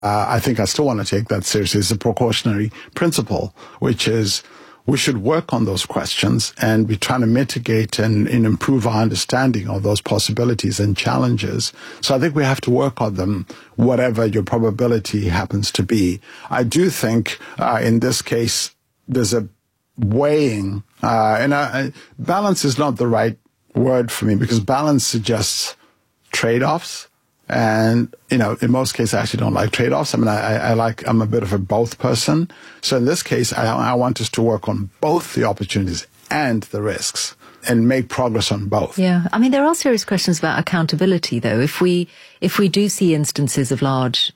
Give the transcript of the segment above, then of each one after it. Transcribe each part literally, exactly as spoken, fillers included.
uh, I think I still want to take that seriously. It's a precautionary principle, which is we should work on those questions and be trying to mitigate and, and improve our understanding of those possibilities and challenges. So I think we have to work on them, whatever your probability happens to be. I do think uh, in this case, there's a weighing, uh, and I, balance is not the right word for me, because balance suggests trade-offs. And, you know, in most cases, I actually don't like trade-offs. I mean, I, I like, I'm a bit of a both person. So in this case, I, I want us to work on both the opportunities and the risks and make progress on both. Yeah. I mean, there are serious questions about accountability, though. If we, if we do see instances of large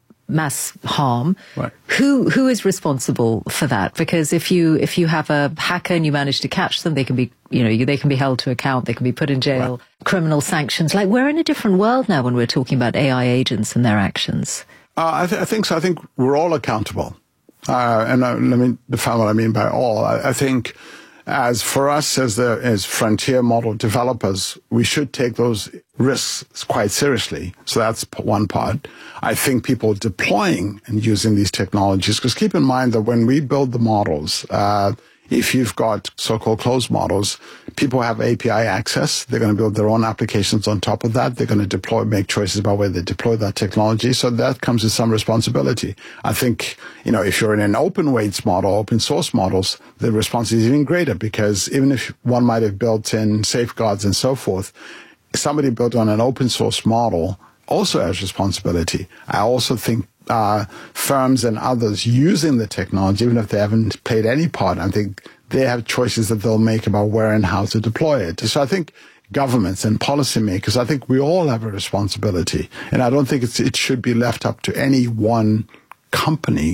mass harm, right, who who is responsible for that? Because if you if you have a hacker and you manage to catch them, they can be, you know, they can be held to account, they can be put in jail, right, criminal sanctions. Like, we're in a different world now when we're talking about A I agents and their actions. Uh, I, th- I think so. I think we're all accountable. Uh, and uh, let me define what I mean by all. I, I think as for us as the as frontier model developers, we should take those risks quite seriously. So that's one part. I think people deploying and using these technologies, because keep in mind that when we build the models, uh, if you've got so-called closed models, people have A P I access. They're going to build their own applications on top of that. They're going to deploy, make choices about where they deploy that technology. So that comes with some responsibility. I think, you know, if you're in an open weights model, open source models, the response is even greater, because even if one might have built in safeguards and so forth, somebody built on an open source model also has responsibility. I also think Uh, firms and others using the technology, even if they haven't played any part, I think they have choices that they'll make about where and how to deploy it. So I think governments and policymakers, I think we all have a responsibility. And I don't think it's, it should be left up to any one company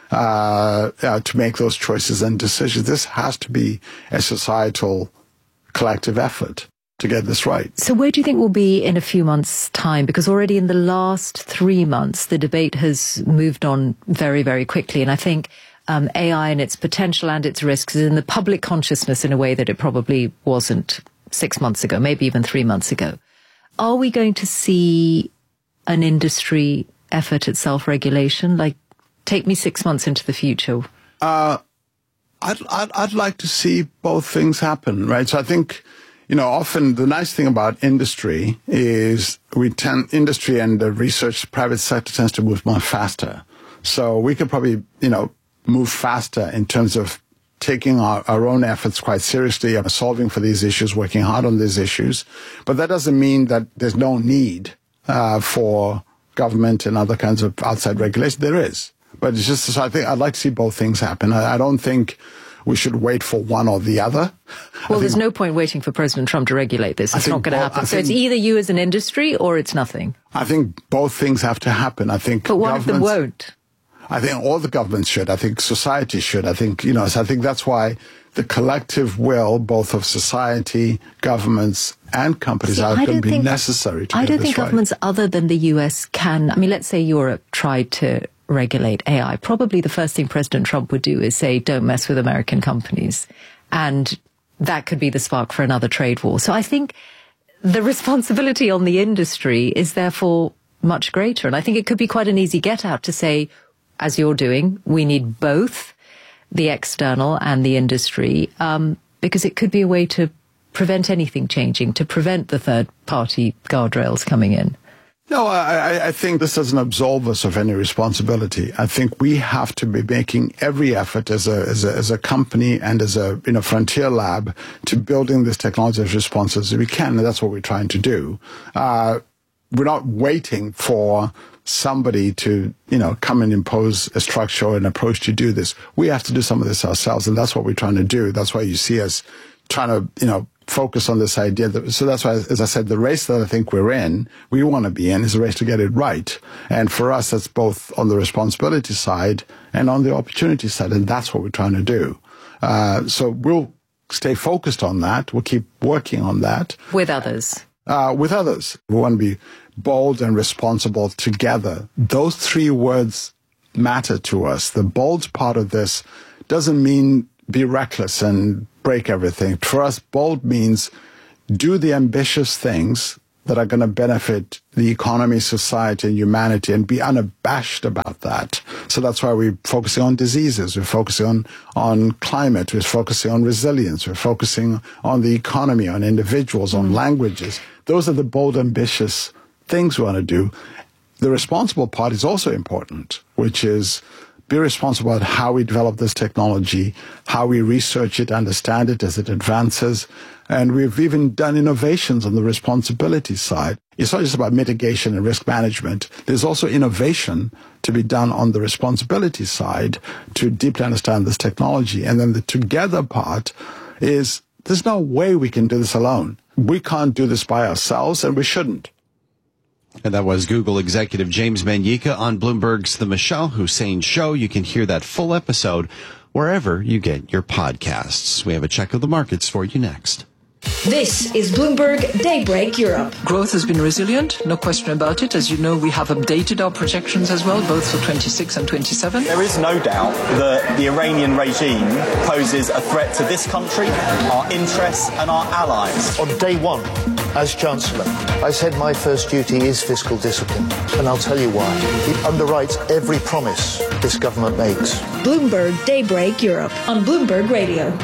uh, uh, to make those choices and decisions. This has to be a societal collective effort to get this right. So where do you think we'll be in a few months' time? Because already in the last three months, the debate has moved on very, very quickly. And I think um, A I and its potential and its risks is in the public consciousness in a way that it probably wasn't six months ago, maybe even three months ago. Are we going to see an industry effort at self-regulation? Like, take me six months into the future. Uh, I'd, I'd, I'd like to see both things happen, right? So I think, you know, often the nice thing about industry is we tend, industry and the research private sector tends to move more faster. So we could probably, you know, move faster in terms of taking our, our own efforts quite seriously, and solving for these issues, working hard on these issues. But that doesn't mean that there's no need uh, for government and other kinds of outside regulation. There is. But it's just, so I think I'd like to see both things happen. I, I don't think we should wait for one or the other. Well, there's no point waiting for President Trump to regulate this. It's not going to happen. So it's either you as an industry or it's nothing. I think both things have to happen. I think. But one of them won't. I think all the governments should. I think society should. I think, you know, so I think that's why the collective will, both of society, governments, and companies, See, are going to be think, necessary to I get don't this think right. governments other than the U S can. I mean, let's say Europe tried to regulate A I. Probably the first thing President Trump would do is say, don't mess with American companies. And that could be the spark for another trade war. So I think the responsibility on the industry is therefore much greater. And I think it could be quite an easy get out to say, as you're doing, we need both the external and the industry, um, because it could be a way to prevent anything changing, to prevent the third party guardrails coming in. No, I, I think this doesn't absolve us of any responsibility. I think we have to be making every effort as a, as a, as a company and as a, you know, frontier lab to building this technology as responsive as we can. And that's what we're trying to do. Uh, we're not waiting for somebody to, you know, come and impose a structure or an approach to do this. We have to do some of this ourselves. And that's what we're trying to do. That's why you see us trying to, you know, focus on this idea. That, so that's why, as I said, the race that I think we're in, we want to be in, is a race to get it right. And for us, that's both on the responsibility side and on the opportunity side. And that's what we're trying to do. Uh, so we'll stay focused on that. We'll keep working on that. With others. Uh, with others. We want to be bold and responsible together. Those three words matter to us. The bold part of this doesn't mean be reckless and break everything. For us, bold means do the ambitious things that are going to benefit the economy, society, and humanity, and be unabashed about that. So that's why we're focusing on diseases, we're focusing on, on climate, we're focusing on resilience, we're focusing on the economy, on individuals, on languages. Those are the bold, ambitious things we want to do. The responsible part is also important, which is be responsible about how we develop this technology, how we research it, understand it as it advances. And we've even done innovations on the responsibility side. It's not just about mitigation and risk management. There's also innovation to be done on the responsibility side to deeply understand this technology. And then the together part is there's no way we can do this alone. We can't do this by ourselves, and we shouldn't. And that was Google executive James Manyika on Bloomberg's The Michelle Hussein Show. You can hear that full episode wherever you get your podcasts. We have a check of the markets for you next. This is Bloomberg Daybreak Europe. Growth has been resilient, no question about it. As you know, we have updated our projections as well, both for twenty-six and twenty-seven. There is no doubt that the Iranian regime poses a threat to this country, our interests and our allies. On day one, as Chancellor, I said my first duty is fiscal discipline, and I'll tell you why. It underwrites every promise this government makes. Bloomberg Daybreak Europe on Bloomberg Radio.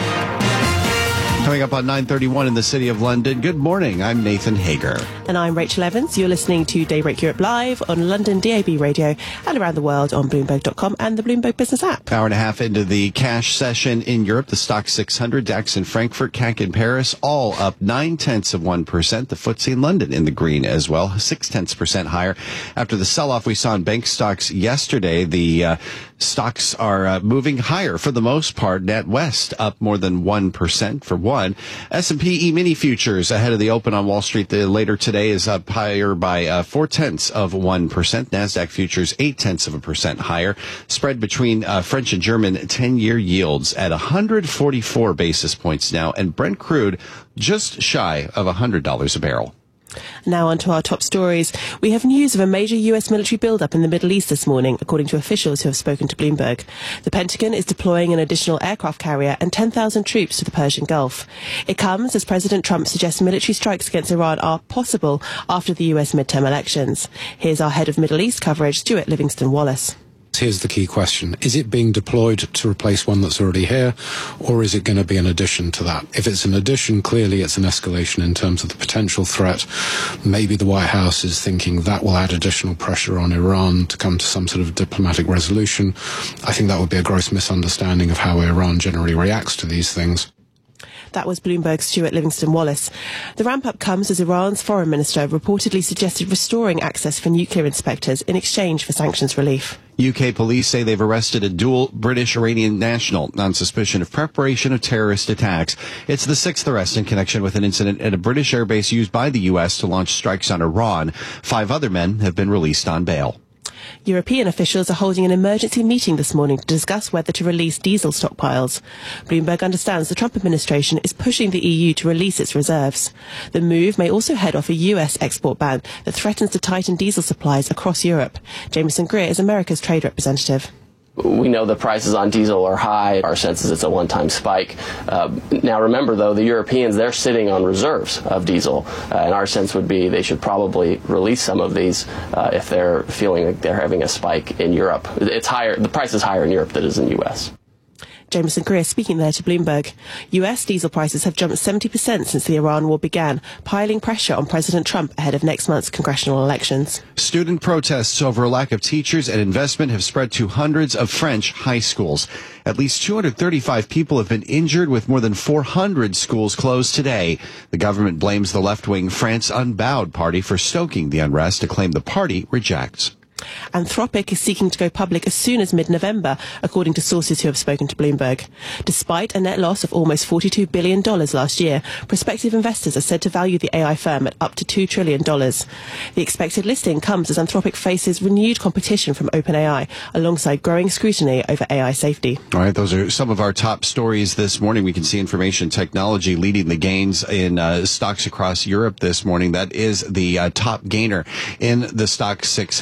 Coming up on nine thirty-one in the City of London. Good morning. I'm Nathan Hager. And I'm Rachel Evans. You're listening to Daybreak Europe live on London D A B radio and around the world on Bloomberg dot com and the Bloomberg Business app. Hour and a half into the cash session in Europe, the Stock six hundred, DAX in Frankfurt, C A C in Paris, all up nine tenths of one percent. The F T S E in London in the green as well, six tenths percent higher. After the sell-off we saw in bank stocks yesterday, the uh, stocks are uh, moving higher for the most part. NatWest up more than one percent for one. S and P E-mini futures ahead of the open on Wall Street the, later today is up higher by uh, four tenths of one percent. NASDAQ futures eight tenths of a percent higher. Spread between uh, French and German ten-year yields at one hundred forty-four basis points now, and Brent crude just shy of one hundred dollars a barrel. Now on to our top stories. We have news of a major U S military buildup in the Middle East this morning, according to officials who have spoken to Bloomberg. The Pentagon is deploying an additional aircraft carrier and ten thousand troops to the Persian Gulf. It comes as President Trump suggests military strikes against Iran are possible after the U S midterm elections. Here's our head of Middle East coverage, Stuart Livingston-Wallace. Here's the key question. Is it being deployed to replace one that's already here, or is it going to be an addition to that? If it's an addition, clearly it's an escalation in terms of the potential threat. Maybe the White House is thinking that will add additional pressure on Iran to come to some sort of diplomatic resolution. I think that would be a gross misunderstanding of how Iran generally reacts to these things. That was Bloomberg's Stuart Livingston-Wallace. The ramp-up comes as Iran's foreign minister reportedly suggested restoring access for nuclear inspectors in exchange for sanctions relief. U K police say they've arrested a dual British-Iranian national on suspicion of preparation of terrorist attacks. It's the sixth arrest in connection with an incident at a British airbase used by the U S to launch strikes on Iran. Five other men have been released on bail. European officials are holding an emergency meeting this morning to discuss whether to release diesel stockpiles. Bloomberg understands the Trump administration is pushing the E U to release its reserves. The move may also head off a U S export ban that threatens to tighten diesel supplies across Europe. Jameson Greer is America's trade representative. We know the prices on diesel are high. Our sense is it's a one-time spike. Uh, now, remember, though, the Europeans, they're sitting on reserves of diesel. Uh, and our sense would be they should probably release some of these uh, if they're feeling like they're having a spike in Europe. It's higher. The price is higher in Europe than it is in the U S. Jameson Greer speaking there to Bloomberg. U S diesel prices have jumped seventy percent since the Iran war began, piling pressure on President Trump ahead of next month's congressional elections. Student protests over a lack of teachers and investment have spread to hundreds of French high schools. At least two hundred thirty-five people have been injured, with more than four hundred schools closed today. The government blames the left-wing France Unbowed party for stoking the unrest, a claim the party rejects. Anthropic is seeking to go public as soon as mid-November, according to sources who have spoken to Bloomberg. Despite a net loss of almost forty-two billion dollars last year, prospective investors are said to value the A I firm at up to two trillion dollars. The expected listing comes as Anthropic faces renewed competition from OpenAI, alongside growing scrutiny over A I safety. All right, those are some of our top stories this morning. We can see information technology leading the gains in uh, stocks across Europe this morning. That is the uh, top gainer in the Stock six hundred. The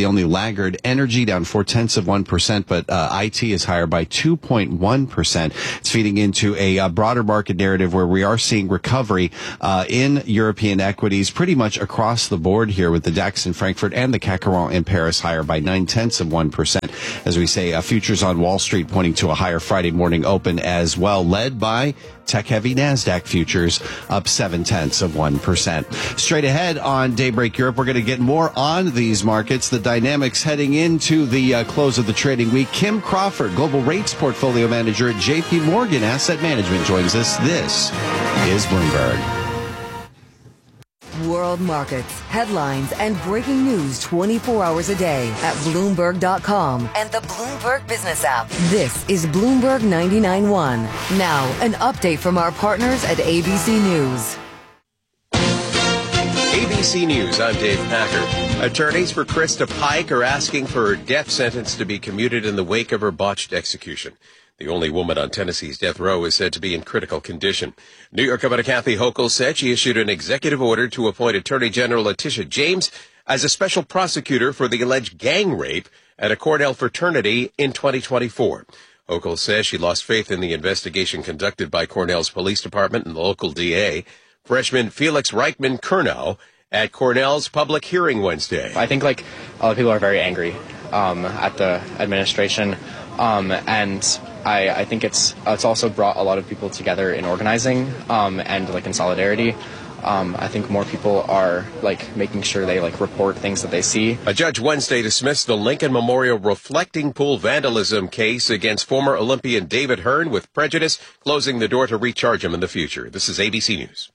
only laggard. Energy down four tenths of one percent, but uh, I T is higher by two point one percent. It's feeding into a uh, broader market narrative where we are seeing recovery uh, in European equities pretty much across the board here, with the DAX in Frankfurt and the C A C forty in Paris higher by nine tenths of one percent. As we say, uh, futures on Wall Street pointing to a higher Friday morning open as well, led by tech-heavy NASDAQ futures up seven tenths of one percent. Straight ahead on Daybreak Europe, we're going to get more on these markets, the dynamics heading into the uh, close of the trading week. Kim Crawford, Global Rates Portfolio Manager at J P Morgan Asset Management, joins us. This is Bloomberg. World markets, headlines, and breaking news twenty-four hours a day at Bloomberg dot com and the Bloomberg Business app. This is Bloomberg ninety-nine point one. Now, an update from our partners at A B C News. A B C News, I'm Dave Packer. Attorneys for Krista Pike are asking for her death sentence to be commuted in the wake of her botched execution. The only woman on Tennessee's death row is said to be in critical condition. New York Governor Kathy Hochul said she issued an executive order to appoint Attorney General Letitia James as a special prosecutor for the alleged gang rape at a Cornell fraternity in twenty twenty-four. Hochul says she lost faith in the investigation conducted by Cornell's police department and the local D A. Freshman Felix Reichman Kurnow at Cornell's public hearing Wednesday. I think, like, a lot of people are very angry um, at the administration, um, and I, I think it's it's also brought a lot of people together in organizing um, and like in solidarity. Um, I think more people are like making sure they like report things that they see. A judge Wednesday dismissed the Lincoln Memorial reflecting pool vandalism case against former Olympian David Hearn with prejudice, closing the door to recharge him in the future. This is A B C News.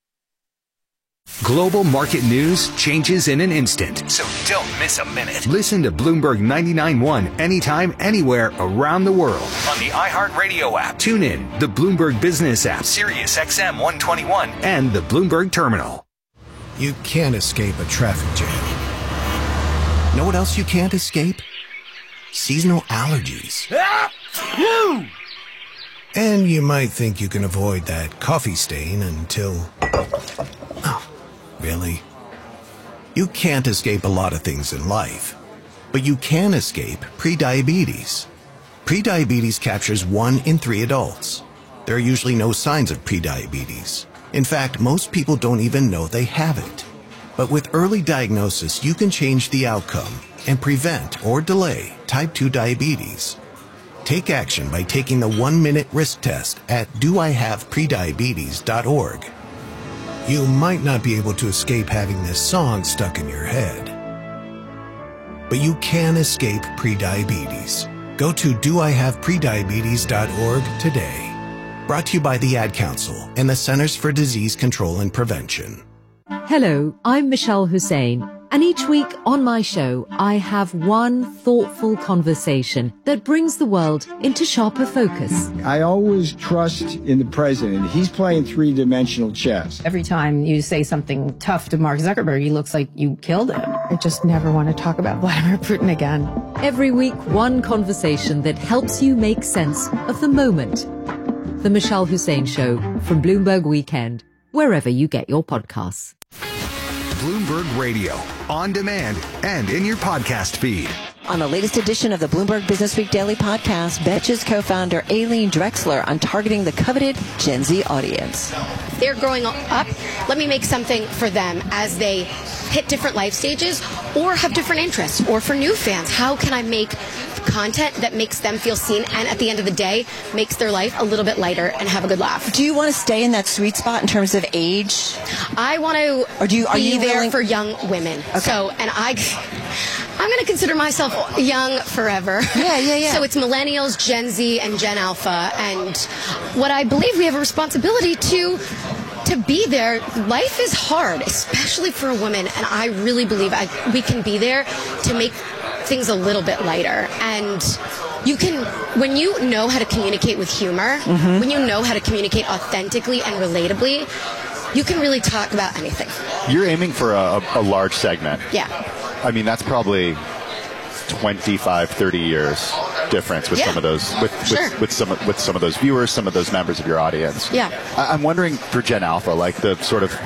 Global market news changes in an instant, so don't miss a minute. Listen to Bloomberg ninety-nine point one anytime, anywhere around the world on the iHeartRadio app. Tune in, the Bloomberg Business app, Sirius X M one twenty-one, and the Bloomberg Terminal. You can't escape a traffic jam. Know what else you can't escape? Seasonal allergies. And you might think you can avoid that coffee stain until... Oh, really? You can't escape a lot of things in life, but you can escape prediabetes. Prediabetes captures one in three adults. There are usually no signs of prediabetes. In fact, most people don't even know they have it. But with early diagnosis, you can change the outcome and prevent or delay type two diabetes. Take action by taking the one-minute risk test at do I have prediabetes dot org. You might not be able to escape having this song stuck in your head, but you can escape prediabetes. Go to do I have prediabetes dot org today. Brought to you by the Ad Council and the Centers for Disease Control and Prevention. Hello, I'm Michelle Hussein, and each week on my show, I have one thoughtful conversation that brings the world into sharper focus. I always trust in the president. He's playing three-dimensional chess. Every time you say something tough to Mark Zuckerberg, he looks like you killed him. I just never want to talk about Vladimir Putin again. Every week, one conversation that helps you make sense of the moment. The Michelle Hussein Show from Bloomberg Weekend, wherever you get your podcasts. Bloomberg Radio, on demand and in your podcast feed. On the latest edition of the Bloomberg Business Week Daily Podcast, Betches co-founder Aileen Drexler on targeting the coveted Gen Z audience. They're growing up. Let me make something for them as they hit different life stages or have different interests. Or for new fans, how can I make content that makes them feel seen and at the end of the day makes their life a little bit lighter and have a good laugh? Do you want to stay in that sweet spot in terms of age? I want to or do you, are be you there willing- for young women. Okay. So, and I... I'm going to consider myself young forever. Yeah, yeah, yeah. So it's millennials, Gen Z, and Gen Alpha. And what I believe we have a responsibility to to be there. Life is hard, especially for a woman. And I really believe I, we can be there to make things a little bit lighter. And you can, when you know how to communicate with humor, mm-hmm. when you know how to communicate authentically and relatably, you can really talk about anything. You're aiming for a, a large segment. Yeah. I mean, that's probably twenty-five, thirty years difference with yeah. some of those, with, sure. with, with some with some of those viewers, some of those members of your audience. Yeah. I, I'm wondering for Gen Alpha, like the sort of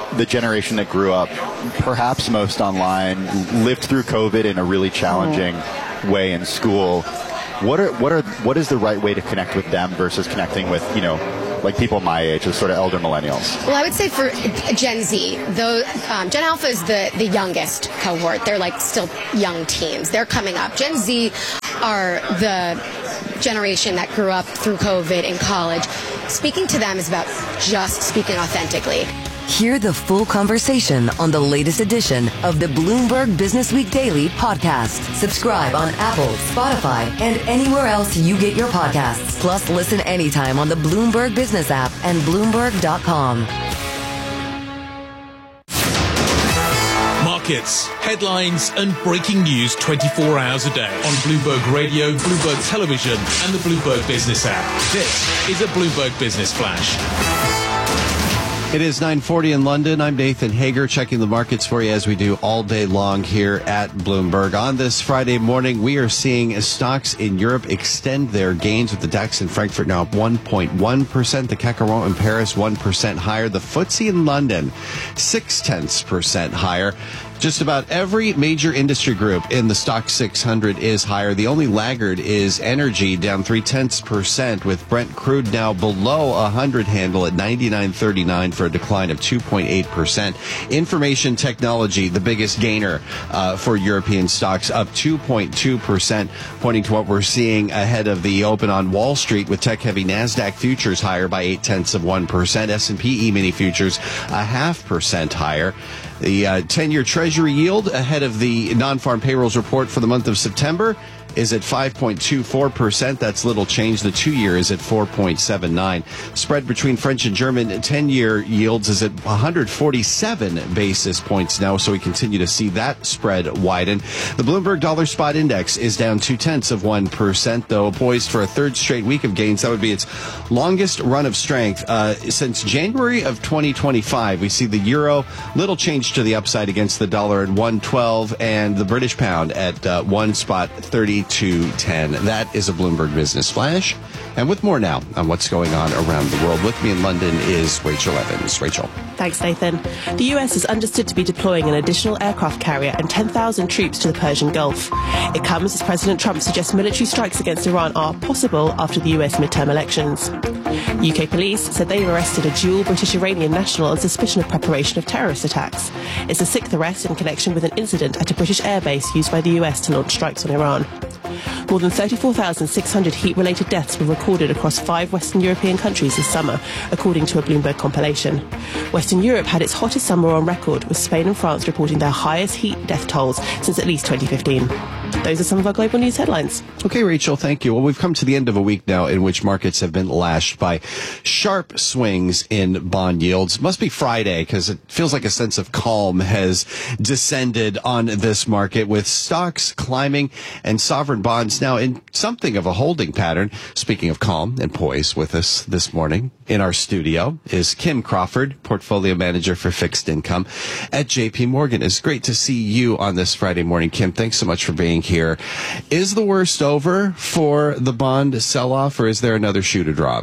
the generation that grew up perhaps most online, lived through COVID in a really challenging mm-hmm. way in school. What are what are what is the right way to connect with them versus connecting with, you know, like people my age, the sort of elder millennials? Well, I would say for Gen Z, though, um, Gen Alpha is the, the youngest cohort. They're like still young teens. They're coming up. Gen Z are the generation that grew up through COVID in college. Speaking to them is about just speaking authentically. Hear the full conversation on the latest edition of the Bloomberg Business Week Daily podcast. Subscribe on Apple, Spotify, and anywhere else you get your podcasts. Plus, listen anytime on the Bloomberg Business app and Bloomberg dot com. Markets, headlines, and breaking news twenty-four hours a day on Bloomberg Radio, Bloomberg Television, and the Bloomberg Business app. This is a Bloomberg Business Flash. It is nine forty in London. I'm Nathan Hager, checking the markets for you as we do all day long here at Bloomberg. On this Friday morning, we are seeing stocks in Europe extend their gains, with the DAX in Frankfurt now up one point one percent, the C A C forty in Paris one percent higher, the F T S E in London six tenths percent higher. Just about every major industry group in the Stock six hundred is higher. The only laggard is energy, down three tenths percent, with Brent crude now below a hundred handle at ninety-nine thirty-nine for a decline of two point eight percent. Information technology, the biggest gainer uh, for European stocks, up two point two percent, pointing to what we're seeing ahead of the open on Wall Street, with tech-heavy NASDAQ futures higher by eight tenths of one percent. S and P E-mini futures a half percent higher. The uh, ten-year Treasury yield ahead of the non-farm payrolls report for the month of September is at five point two four percent. That's little change. The two-year is at four point seven nine. Spread between French and German ten-year yields is at one hundred forty-seven basis points now, so we continue to see that spread widen. The Bloomberg Dollar Spot Index is down two-tenths of one percent, though poised for a third straight week of gains. That would be its longest run of strength uh, since January of twenty twenty-five. We see the euro, little change to the upside against the dollar at one twelve, and the British pound at uh, one spot thirty-two ten. That is a Bloomberg Business Flash. And with more now on what's going on around the world, with me in London is Rachel Evans. Rachel. Thanks, Nathan. The U S is understood to be deploying an additional aircraft carrier and ten thousand troops to the Persian Gulf. It comes as President Trump suggests military strikes against Iran are possible after the U S midterm elections. U K police said they've arrested a dual British-Iranian national on suspicion of preparation of terrorist attacks. It's the sixth arrest in connection with an incident at a British airbase used by the U S to launch strikes on Iran. More than thirty-four thousand six hundred heat-related deaths were recorded across five Western European countries this summer, according to a Bloomberg compilation. Western Europe had its hottest summer on record, with Spain and France reporting their highest heat death tolls since at least twenty fifteen. Those are some of our global news headlines. Okay, Rachel, thank you. Well, we've come to the end of a week now in which markets have been lashed by sharp swings in bond yields. Must be Friday, because it feels like a sense of calm has descended on this market, with stocks climbing and sovereign bonds now in something of a holding pattern. Speaking of calm and poise, with us this morning in our studio is Kim Crawford, portfolio manager for fixed income at J P Morgan. It's great to see you on this Friday morning, Kim. Thanks so much for being here. Is the worst over for the bond sell-off, or is there another shoe to drop?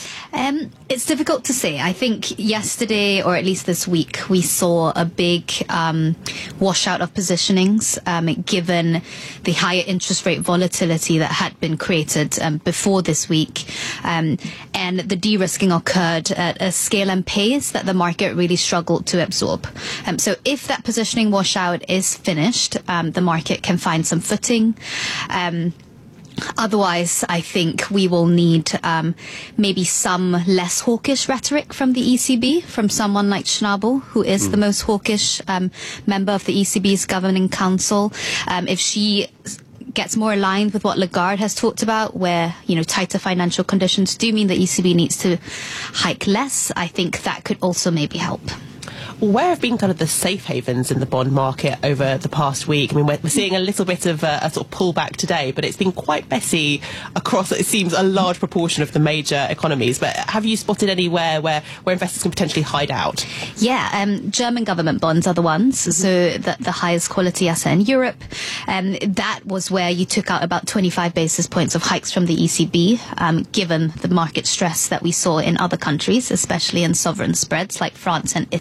Um, it's difficult to say. I think yesterday, or at least this week, we saw a big um, washout of positionings, um, given the higher interest rate volatility that had been created um, before this week. Um, and the de-risking occurred at a scale and pace that the market really struggled to absorb. Um, so if that positioning washout is finished, um, the market can find some footing. Um, Otherwise, I think we will need um, maybe some less hawkish rhetoric from the E C B, from someone like Schnabel, who is mm. the most hawkish um, member of the E C B's governing council. Um, if she gets more aligned with what Lagarde has talked about, where, you know, tighter financial conditions do mean the E C B needs to hike less, I think that could also maybe help. Where have been kind of the safe havens in the bond market over the past week? I mean, we're, we're seeing a little bit of a, a sort of pullback today, but it's been quite messy across, it seems, a large proportion of the major economies. But have you spotted anywhere where, where investors can potentially hide out? Yeah, um, German government bonds are the ones, mm-hmm. so the, the highest quality asset in Europe. Um, that was where you took out about twenty-five basis points of hikes from the E C B, um, given the market stress that we saw in other countries, especially in sovereign spreads like France and Italy.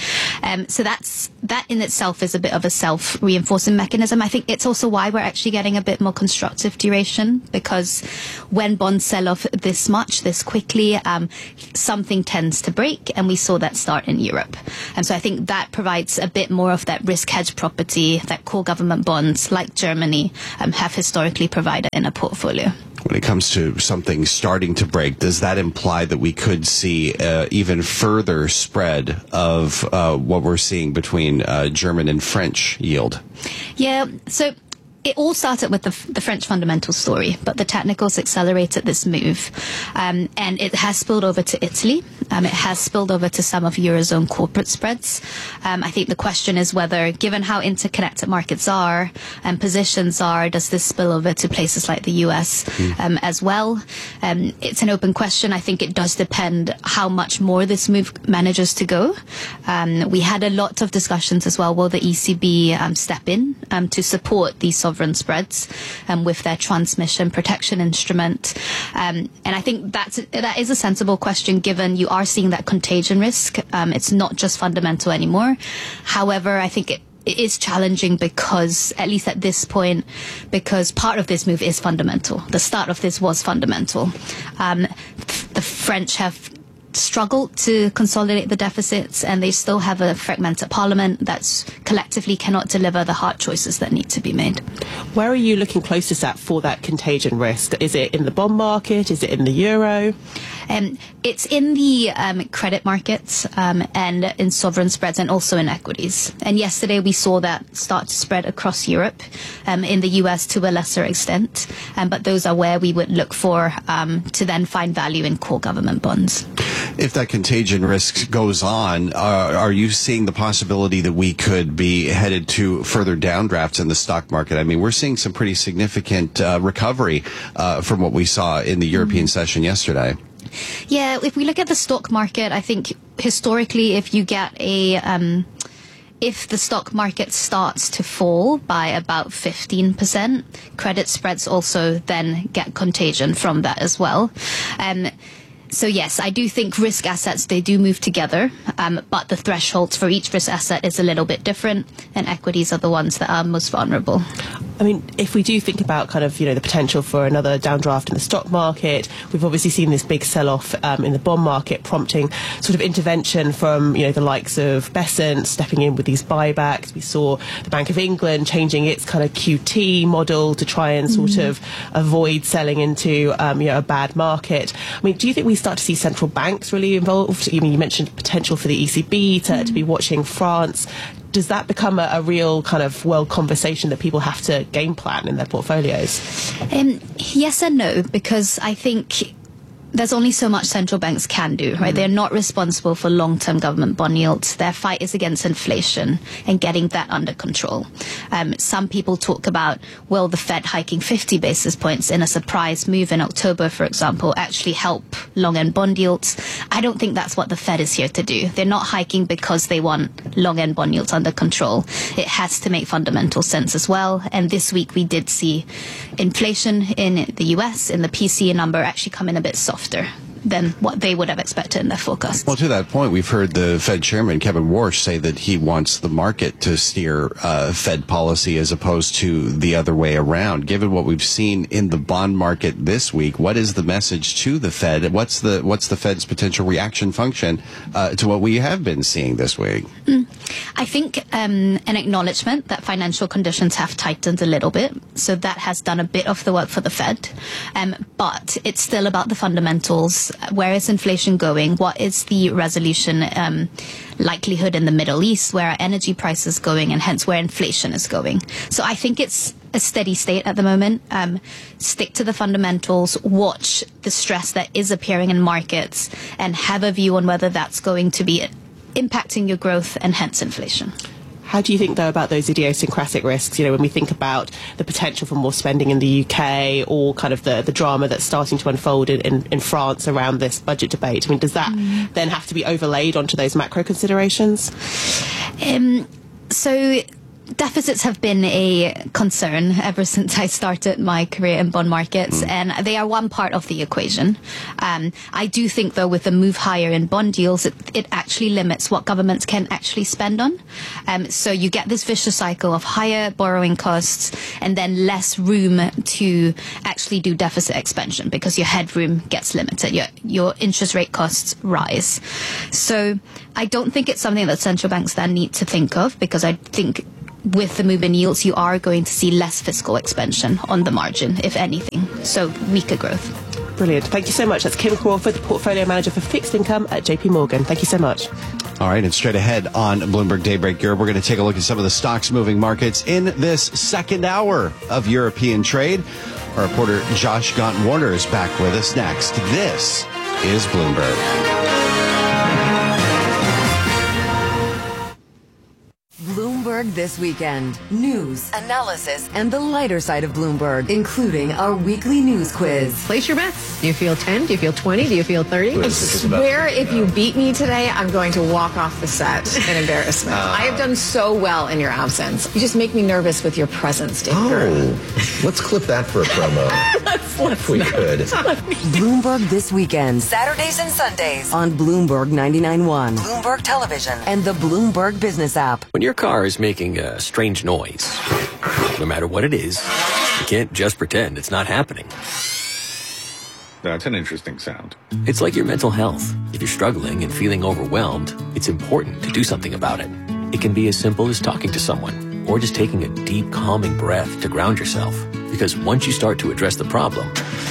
Um, so that's that in itself is a bit of a self-reinforcing mechanism. I think it's also why we're actually getting a bit more constructive duration, because when bonds sell off this much, this quickly, um, something tends to break, and we saw that start in Europe. And so I think that provides a bit more of that risk hedge property that core government bonds like Germany um, have historically provided in a portfolio. When it comes to something starting to break, does that imply that we could see uh, even further spread of uh, what we're seeing between uh, German and French yield? Yeah, so it all started with the, the French fundamental story, but the technicals accelerated this move. Um, and it has spilled over to Italy. Um, it has spilled over to some of Eurozone corporate spreads. Um, I think the question is whether, given how interconnected markets are and positions are, does this spill over to places like the U S mm. um, as well? Um, it's an open question. I think it does depend how much more this move manages to go. Um, we had a lot of discussions as well. Will the E C B um, step in um, to support these sovereign spreads um, with their transmission protection instrument? Um, and I think that's, that is a sensible question, given you are seeing that contagion risk. Um, it's not just fundamental anymore. However, I think it, it is challenging because, at least at this point, because part of this move is fundamental. The start of this was fundamental. Um, the French have struggled to consolidate the deficits, and they still have a fragmented parliament that's collectively cannot deliver the hard choices that need to be made. Where are you looking closest at for that contagion risk? Is it in the bond market? Is it in the euro? Um, it's in the um, credit markets um, and in sovereign spreads, and also in equities. And yesterday we saw that start to spread across Europe, um, in the U S to a lesser extent. Um, but those are where we would look for um, to then find value in core government bonds. If that contagion risk goes on, uh, are you seeing the possibility that we could be headed to further downdrafts in the stock market? I mean, we're seeing some pretty significant uh, recovery uh, from what we saw in the European mm-hmm. session yesterday. Yeah, if we look at the stock market, I think historically, if you get a... Um, If the stock market starts to fall by about fifteen percent, credit spreads also then get contagion from that as well. Um, So yes, I do think risk assets, they do move together, um, but the thresholds for each risk asset is a little bit different, and equities are the ones that are most vulnerable. I mean, if we do think about kind of, you know, the potential for another downdraft in the stock market, we've obviously seen this big sell-off um, in the bond market, prompting sort of intervention from, you know, the likes of Bessent stepping in with these buybacks. We saw the Bank of England changing its kind of Q T model to try and sort mm. of avoid selling into, um, you know, a bad market. I mean, do you think we start to see central banks really involved? I mean, you mentioned potential for the E C B to, mm. to be watching France. Does that become a, a real kind of world conversation that people have to game plan in their portfolios? Um, yes and no, because I think there's only so much central banks can do, right? Mm. They're not responsible for long-term government bond yields. Their fight is against inflation and getting that under control. Um, some people talk about, will the Fed hiking fifty basis points in a surprise move in October, for example, actually help long-end bond yields? I don't think that's what the Fed is here to do. They're not hiking because they want long-end bond yields under control. It has to make fundamental sense as well. And this week we did see inflation in the U S, in the P C E number, actually come in a bit soft than what they would have expected in their forecast. Well, to that point, we've heard the Fed chairman, Kevin Warsh, say that he wants the market to steer uh, Fed policy as opposed to the other way around. Given what we've seen in the bond market this week, what is the message to the Fed? What's the what's the Fed's potential reaction function uh, to what we have been seeing this week? Mm. I think um, an acknowledgement that financial conditions have tightened a little bit. So that has done a bit of the work for the Fed. Um, but it's still about the fundamentals. Where is inflation going? What is the resolution um, likelihood in the Middle East? Where are energy prices going? And hence where inflation is going. So I think it's a steady state at the moment. Um, stick to the fundamentals, watch the stress that is appearing in markets, and have a view on whether that's going to be impacting your growth and hence inflation. How do you think, though, about those idiosyncratic risks? You know, when we think about the potential for more spending in the U K, or kind of the, the drama that's starting to unfold in, in, in France around this budget debate, I mean, does that mm. then have to be overlaid onto those macro considerations? Um, so deficits have been a concern ever since I started my career in bond markets, mm. and they are one part of the equation. Um, I do think, though, with the move higher in bond yields, it, it actually limits what governments can actually spend on. Um, so you get this vicious cycle of higher borrowing costs and then less room to actually do deficit expansion because your headroom gets limited. Your, your interest rate costs rise. So I don't think it's something that central banks then need to think of, because I think with the move in yields, you are going to see less fiscal expansion on the margin, if anything. So weaker growth. Brilliant. Thank you so much. That's Kim Crawford, the Portfolio Manager for Fixed Income at J P Morgan. Thank you so much. All right, and straight ahead on Bloomberg Daybreak Europe, we're going to take a look at some of the stocks moving markets in this second hour of European trade. Our reporter Josh Gaunt-Warner is back with us next. This is Bloomberg. Bloomberg This Weekend. News, analysis, and the lighter side of Bloomberg, including our weekly news quiz. Place your bets. Do you feel ten? Do you feel twenty? Do you feel thirty? I swear if you beat me today, I'm going to walk off the set in embarrassment. Uh, I have done so well in your absence. You just make me nervous with your presence, Dave. Oh, let's clip that for a promo. let's, let's if we not. could. Bloomberg This Weekend. Saturdays and Sundays on Bloomberg ninety-nine point one, Bloomberg Television, and the Bloomberg Business app. When your car is making a strange noise, no matter what it is, you can't just pretend it's not happening. That's an interesting sound. It's like your mental health. If you're struggling and feeling overwhelmed, it's important to do something about it. It can be as simple as talking to someone, or just taking a deep, calming breath to ground yourself. Because once you start to address the problem,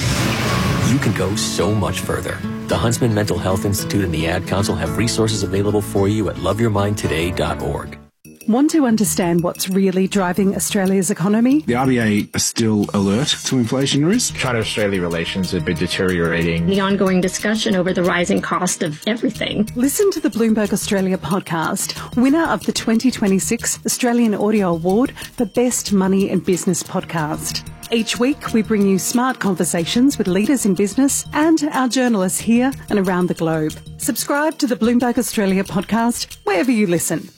you can go so much further. The Huntsman Mental Health Institute and the Ad Council have resources available for you at love your mind today dot org. Want to understand what's really driving Australia's economy? The R B A are still alert to inflation risk. China-Australia relations have been deteriorating. The ongoing discussion over the rising cost of everything. Listen to the Bloomberg Australia podcast, winner of the twenty twenty-six Australian Audio Award for Best Money and Business Podcast. Each week, we bring you smart conversations with leaders in business and our journalists here and around the globe. Subscribe to the Bloomberg Australia podcast wherever you listen.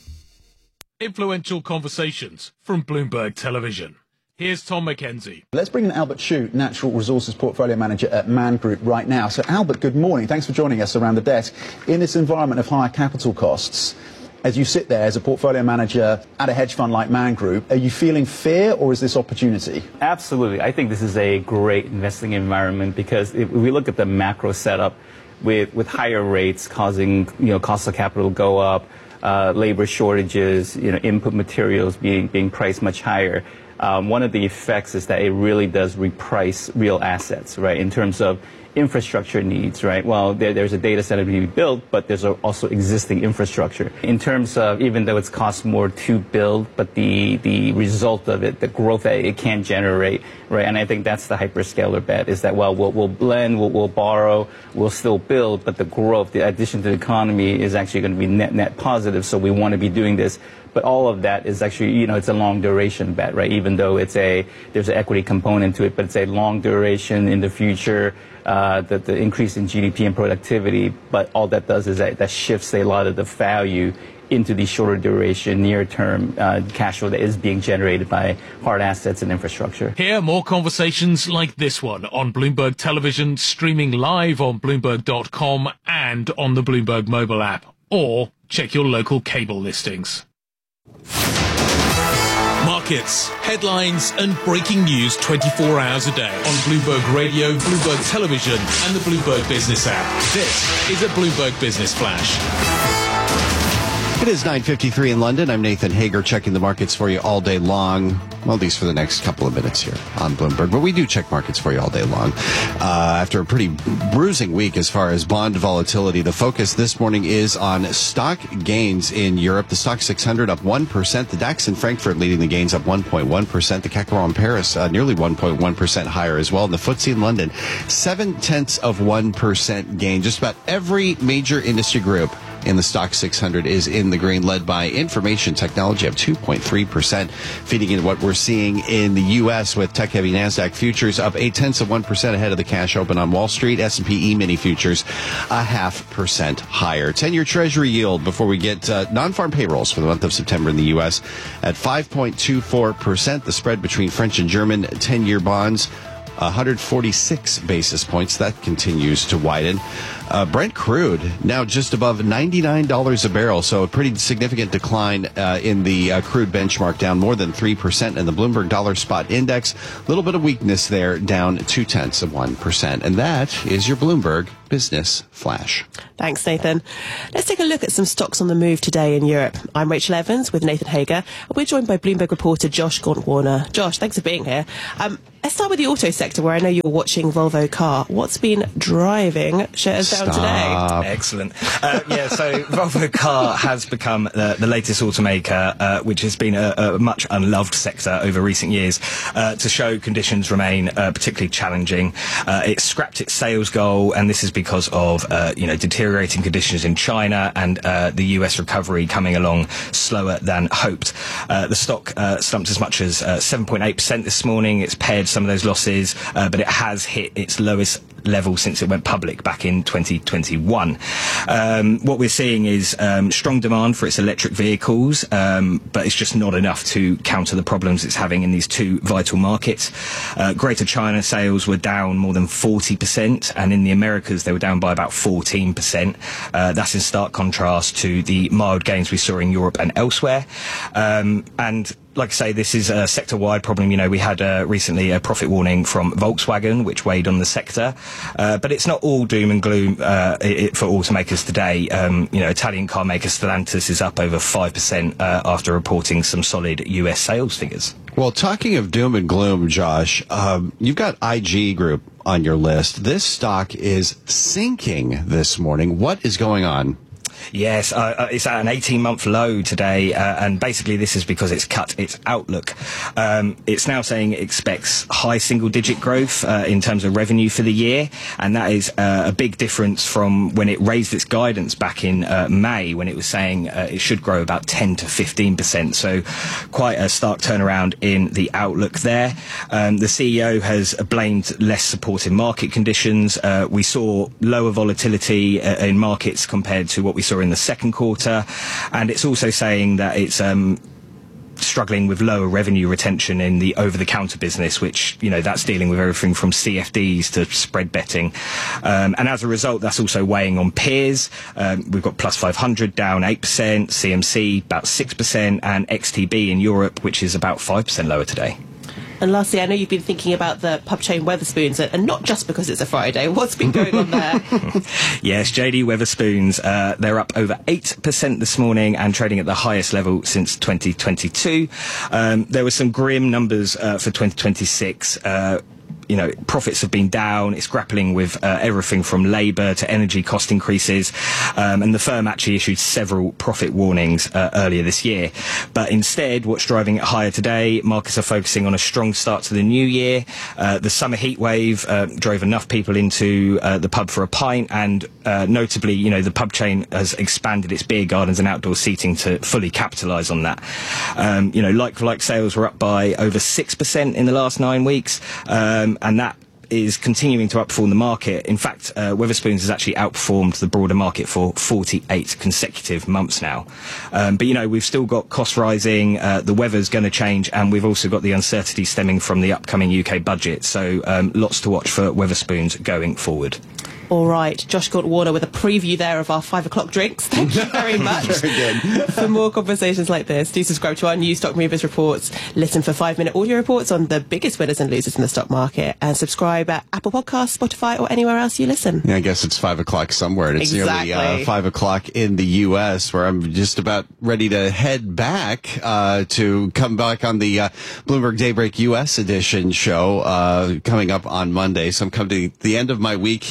Influential conversations from Bloomberg Television. Here's Tom McKenzie. Let's bring in Albert Chu, Natural Resources Portfolio Manager at Man Group right now. So Albert, good morning. Thanks for joining us around the desk. In this environment of higher capital costs, as you sit there as a portfolio manager at a hedge fund like Man Group, are you feeling fear or is this opportunity? Absolutely. I think this is a great investing environment because if we look at the macro setup with, with higher rates causing, you know, cost of capital to go up, Uh, labor shortages, you know, input materials being being priced much higher. Um, one of the effects is that it really does reprice real assets, right? In terms of infrastructure needs, right? Well, there, there's a data center to be built, but there's also existing infrastructure. In terms of, even though it's cost more to build, but the the result of it, the growth that it can generate, right? And I think that's the hyperscaler bet, is that, well, we'll, we'll blend, we'll, we'll borrow, we'll still build, but the growth, the addition to the economy is actually going to be net, net positive. So we want to be doing this. But all of that is actually, you know, it's a long duration bet, right? Even though it's a, there's an equity component to it, but it's a long duration in the future, uh, the, the increase in G D P and productivity. But all that does is that, that shifts a lot of the value into the shorter duration, near term uh, cash flow that is being generated by hard assets and infrastructure. Hear more conversations like this one on Bloomberg Television, streaming live on Bloomberg dot com and on the Bloomberg mobile app. Or check your local cable listings. Markets, headlines, and breaking news twenty-four hours a day on Bloomberg Radio, Bloomberg Television, and the Bloomberg Business app. This is a Bloomberg Business Flash. It is nine fifty-three in London. I'm Nathan Hager, checking the markets for you all day long. Well, at least for the next couple of minutes here on Bloomberg. But we do check markets for you all day long. Uh, after a pretty bruising week as far as bond volatility, the focus this morning is on stock gains in Europe. The Stock six hundred up one percent. The DAX in Frankfurt leading the gains up one point one percent. The C A C in Paris uh, nearly one point one percent higher as well. And the F T S E in London, seven tenths of one percent gain. Just about every major industry group in the Stock six hundred is in the green, led by information technology up two point three percent, feeding into what we're seeing in the U S with tech-heavy NASDAQ futures up eight tenths of one percent ahead of the cash open on Wall Street. S and P E-mini futures a half percent higher. ten-year Treasury yield before we get uh, non-farm payrolls for the month of September in the U S at five point two four percent. The spread between French and German ten-year bonds, one hundred forty-six basis points. That continues to widen. Uh, Brent crude now just above ninety-nine dollars a barrel, so a pretty significant decline uh, in the uh, crude benchmark, down more than three percent. And the Bloomberg Dollar Spot Index, a little bit of weakness there, down two tenths of one percent. And that is your Bloomberg Business Flash. Thanks, Nathan. Let's take a look at some stocks on the move today in Europe. I'm Rachel Evans with Nathan Hager, and we're joined by Bloomberg reporter Josh Gaunt-Warner. Josh, thanks for being here. Um, let's start with the auto sector, where I know you're watching Volvo Car. What's been driving shares down today? Excellent. Uh, yeah, so Volvo Car has become uh, the latest automaker, uh, which has been a, a much unloved sector over recent years, uh, to show conditions remain uh, particularly challenging. Uh, it scrapped its sales goal, and this is because of uh, you know deteriorating conditions in China and uh, the U S recovery coming along slower than hoped. Uh, the stock uh, slumped as much as uh, seven point eight percent this morning. It's pared some of those losses, uh, but it has hit its lowest level since it went public back in twenty twenty-one. Um, what we're seeing is um, strong demand for its electric vehicles, um, but it's just not enough to counter the problems it's having in these two vital markets. Uh, Greater China sales were down more than forty percent, and in the Americas they were down by about fourteen percent. Uh, that's in stark contrast to the mild gains we saw in Europe and elsewhere. Um, and like I say, this is a sector-wide problem. You know, we had uh, recently a profit warning from Volkswagen, which weighed on the sector. Uh, but it's not all doom and gloom uh, it, for automakers today. Um, you know, Italian car maker Stellantis is up over five percent uh, after reporting some solid U S sales figures. Well, talking of doom and gloom, Josh, um, you've got I G Group on your list. This stock is sinking this morning. What is going on? Yes, uh, it's at an eighteen-month low today, uh, and basically this is because it's cut its outlook. Um, it's now saying it expects high single-digit growth uh, in terms of revenue for the year, and that is uh, a big difference from when it raised its guidance back in uh, May, when it was saying uh, it should grow about ten to fifteen percent. So quite a stark turnaround in the outlook there. Um, the C E O has blamed less supportive market conditions. Uh, we saw lower volatility uh, in markets compared to what we saw in the second quarter, and it's also saying that it's um, struggling with lower revenue retention in the over-the-counter business, which, you know, that's dealing with everything from C F Ds to spread betting. Um, and as a result, that's also weighing on peers. Um, we've got Plus five hundred down eight percent, C M C about six percent, and X T B in Europe, which is about five percent lower today. And lastly, I know you've been thinking about the pub chain Wetherspoons, and not just because it's a Friday. What's been going on there? Yes, J D Wetherspoons, uh, they're up over eight percent this morning and trading at the highest level since twenty twenty-two. Um, there were some grim numbers uh, for twenty twenty-six. Uh, You know, profits have been down. It's grappling with uh, everything from labour to energy cost increases. Um, and the firm actually issued several profit warnings uh, earlier this year. But instead, what's driving it higher today, markets are focusing on a strong start to the new year. Uh, the summer heat wave uh, drove enough people into uh, the pub for a pint. And uh, notably, you know, the pub chain has expanded its beer gardens and outdoor seating to fully capitalise on that. Um, you know, like-for-like sales were up by over six percent in the last nine weeks. Um, and that is continuing to outperform the market. In fact, uh, Wetherspoons has actually outperformed the broader market for forty-eight consecutive months now. Um, but, you know, we've still got costs rising, uh, the weather's going to change, and we've also got the uncertainty stemming from the upcoming U K budget. So um, lots to watch for Wetherspoons going forward. All right, Josh Gaunt-Warner with a preview there of our five o'clock drinks. Thank you very much. Very good. For more conversations like this, do subscribe to our new Stock Movers reports. Listen for five-minute audio reports on the biggest winners and losers in the stock market, and subscribe at Apple Podcasts, Spotify, or anywhere else you listen. Yeah, I guess it's five o'clock somewhere. And it's exactly. nearly uh, five o'clock in the U S, where I'm just about ready to head back uh, to come back on the uh, Bloomberg Daybreak U S edition show uh, coming up on Monday. So I'm coming to the end of my week here in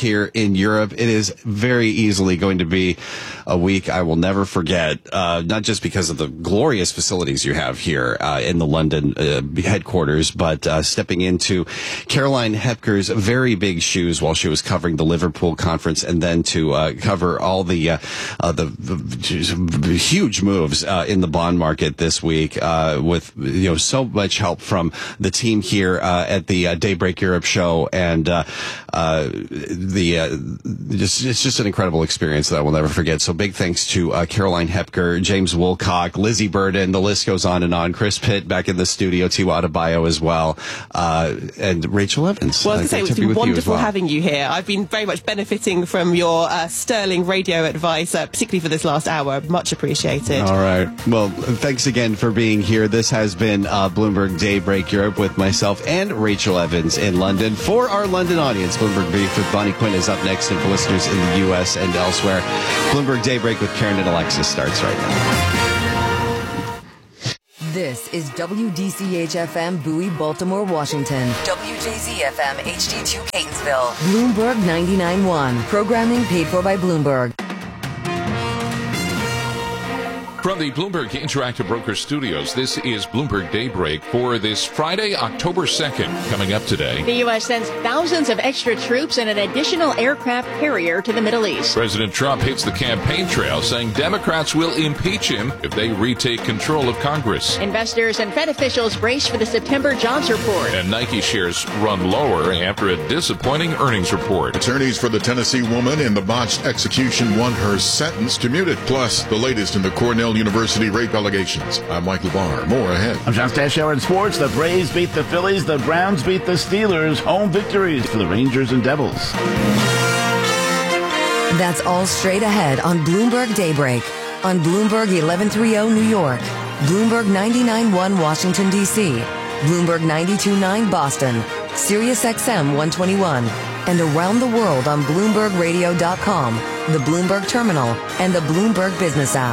in Europe. It is very easily going to be a week I will never forget, uh, not just because of the glorious facilities you have here uh, in the London uh, headquarters, but uh, stepping into Caroline Hepker's very big shoes while she was covering the Liverpool conference, and then to uh, cover all the, uh, uh, the, the huge moves uh, in the bond market this week uh, with you know so much help from the team here uh, at the uh, Daybreak Europe show, and uh, uh, the uh, just, it's just an incredible experience that I will never forget. So big thanks to uh, Caroline Hepker, James Woolcock, Lizzie Burden, the list goes on and on. Chris Pitt back in the studio, Tiwa Adebayo as well, uh, and Rachel Evans. Well, I was uh, going to say, it's been wonderful well. having you here. I've been very much benefiting from your uh, sterling radio advice, uh, particularly for this last hour. Much appreciated. All right. Well, thanks again for being here. This has been uh, Bloomberg Daybreak Europe with myself and Rachel Evans in London. For our London audience, Bloomberg Brief with Bonnie Quinn is up next, and for listeners in the U S and elsewhere, Bloomberg Daybreak with Karen and Alexis starts right now. This is W D C H F M Bowie, Baltimore, Washington. W J Z F M H D two Catonsville. Bloomberg ninety-nine point one. Programming paid for by Bloomberg. From the Bloomberg Interactive Broker Studios, this is Bloomberg Daybreak for this Friday, October second. Coming up today, the U S sends thousands of extra troops and an additional aircraft carrier to the Middle East. President Trump hits the campaign trail, saying Democrats will impeach him if they retake control of Congress. Investors and Fed officials brace for the September jobs report. And Nike shares run lower after a disappointing earnings report. Attorneys for the Tennessee woman in the botched execution want her sentence commuted. Plus, the latest in the Cornell University rape allegations. I'm Mike LeBar. More ahead. I'm John Stashower in sports. The Braves beat the Phillies. The Browns beat the Steelers. Home victories for the Rangers and Devils. That's all straight ahead on Bloomberg Daybreak. On Bloomberg eleven thirty New York. Bloomberg ninety-nine point one Washington, D C. Bloomberg ninety-two point nine Boston. Sirius X M one twenty-one. And around the world on Bloomberg Radio dot com, the Bloomberg Terminal, and the Bloomberg Business app.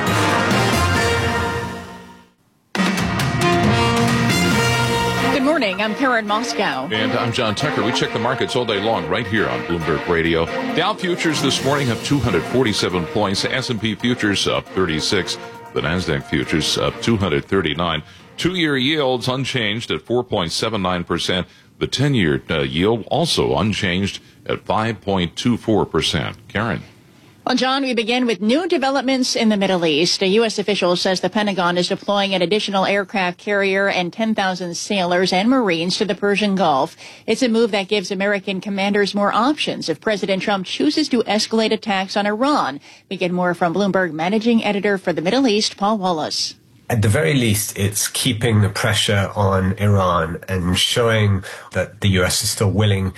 Good morning. I'm Karen Moscow. And I'm John Tucker. We check the markets all day long right here on Bloomberg Radio. Dow futures this morning up two hundred forty-seven points. S and P futures up thirty-six. The NASDAQ futures up two hundred thirty-nine. Two-year yields unchanged at four point seven nine percent. The ten-year uh, yield also unchanged at five point two four percent. Karen. Well, John, we begin with new developments in the Middle East. A U S official says the Pentagon is deploying an additional aircraft carrier and ten thousand sailors and Marines to the Persian Gulf. It's a move that gives American commanders more options if President Trump chooses to escalate attacks on Iran. We get more from Bloomberg Managing Editor for the Middle East, Paul Wallace. At the very least, it's keeping the pressure on Iran and showing that the U S is still willing